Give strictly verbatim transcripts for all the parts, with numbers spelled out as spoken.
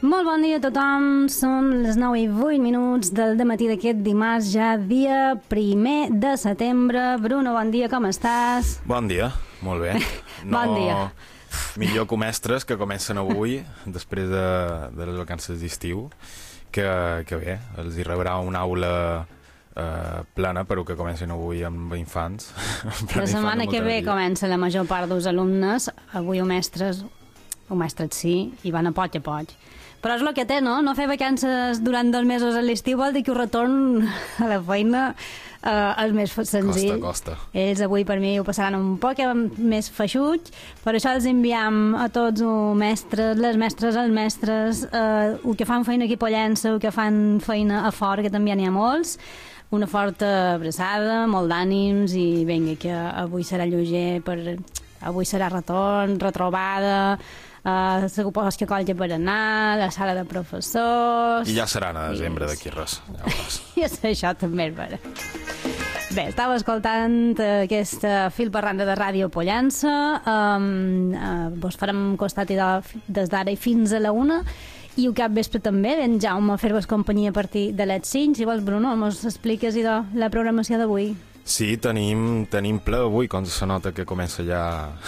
Molt bon dia a tothom, són les nou i vuit minuts del dematí d'aquest dimarts, ja dia primer de setembre. Bruno, bon dia, com estàs? Bon dia, molt bé. No... Bon dia. Millor que mestres que comencen avui, després de, de les vacances d'estiu, que, que bé, els hi rebrà una aula eh, plana, però que comencin avui amb infants. La setmana que ve comença la major part dels alumnes, avui o mestres, o mestres sí, i van a poc a poc. Però és el que té, no? No fer vacances durant dos mesos a l'estiu vol dir que el retorn a la feina eh, és més senzill. Costa, costa. Ells avui per mi ho passaran un poc més feixuig, per això els enviam a tots els mestres, les mestres, els mestres, eh, el que fan feina aquí a Pollença, el que fan feina a fora, que també n'hi ha molts, una forta abraçada, molt d'ànims i vinga, que avui serà lleuger, per... avui serà retorn, retrobada, Uh, segur que colla per anar, la sala de professors... I ja seran a desembre d'aquí res. Ja I és això també és vera. Bé, estava escoltant aquest fil per randa de Ràdio Pollença. Um, uh, vos farem costat de, des d'ara i fins a la una. I el cap vespre també, en Jaume, a fer-vos companyia a partir de les cinc. Si vols, Bruno, mos expliques idò, la programació d'avui. Sí, tenim, tenim ple avui, com se nota que comença ja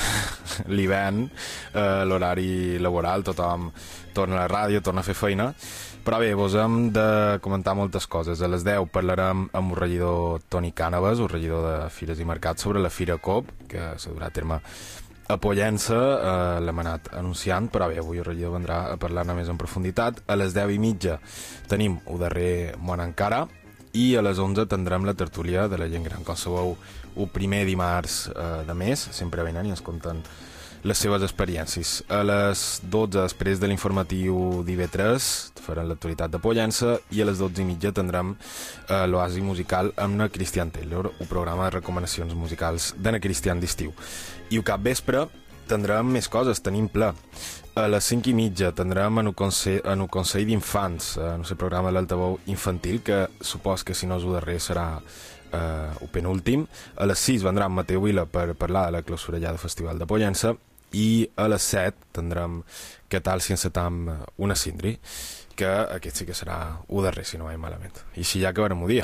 l'hivern, eh, l'horari laboral, tothom torna a la ràdio, torna a fer feina, però bé, vos hem de comentar moltes coses. A les deu parlarem amb el regidor Toni Cànovas, el regidor de Fires i Mercats, sobre la Fira Coop, que s'ha durà a terme a Pollença, eh, l'hem anat anunciant, però bé, avui el regidor vendrà a parlar-ne més en profunditat. A les deu i mitja tenim el darrer Món Encara, i a les onze tindrem la tertúlia de la gent gran. Com sabeu, el primer dimarts eh, de mes sempre venen i ens conten les seves experiències. A les dotze, després de l'informatiu d'I V tres, faran l'actualitat de Pollença, i a les dotze i mitja tindrem eh, l'oasi musical amb na Cristian Taylor, un programa de recomanacions musicals de na Cristian d'estiu. I al cap vespre tindrem més coses, tenim ple. A les cinc i mitja tindrem en el Consell, en el Consell d'Infants, en el programa de l'altaveu infantil, que supos que si no és el darrer serà eh, el penúltim. A les sis vendrà Mateu Vila per parlar de la clausura ja del Festival de Pollença, i a les set tindrem Què tal si encetam una cindri, que aquest sí que serà el darrer, si no vaig malament. I així ja acabarem el dia.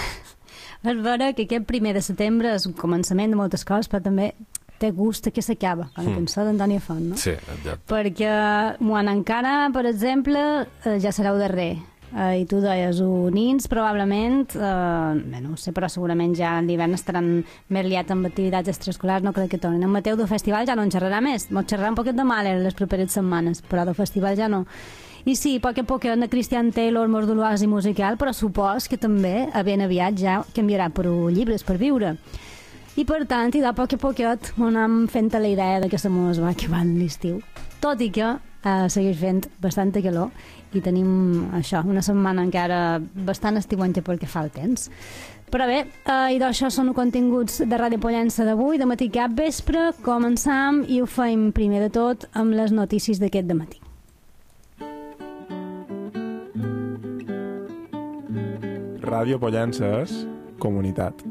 És vera que aquest primer de setembre és un començament de moltes coses, però també té gust que s'acaba, com la cançó d'Antònia Font, no? Sí, exacte. Perquè Món Encara, per exemple, eh, ja serà el darrer. Eh, I tu deies, unins probablement, eh, bé, no ho sé, però segurament ja l'hivern estaran més liats amb activitats extraescolars, no crec que tornin. En Mateu del festival ja no en xerrarà més, mos xerrarà un poquet de mal en les properes setmanes, però del festival ja no. I sí, a poc a poc en Cristian Taylor mos de l'oasi musical, però supos que també, ben aviat, ja canviarà per llibres per viure. I per tant, i de poc a poquet anem fent la idea de que se mos va acabant l'estiu. Tot i que eh, segueix fent bastanta calor i tenim això, una setmana encara bastant estiuenca pel que fa al temps. Però bé, eh, i d'això són els continguts de Ràdio Pollença d'avui, de matí cap vespre. Començam i ho fem primer de tot amb les notícies d'aquest dematí. Ràdio Pollença és comunitat.